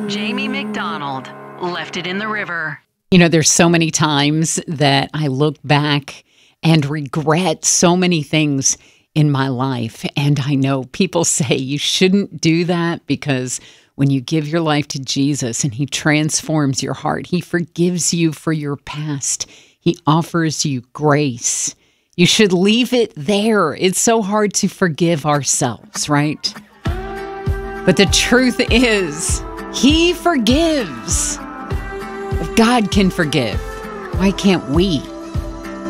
Jamie McDonald left it in the river. You know, there's so many times that I look back and regret so many things in my life. And I know people say you shouldn't do that because when you give your life to Jesus and he transforms your heart, he forgives you for your past. He offers you grace. You should leave it there. It's so hard to forgive ourselves, right? But the truth is, he forgives. If God can forgive, why can't we?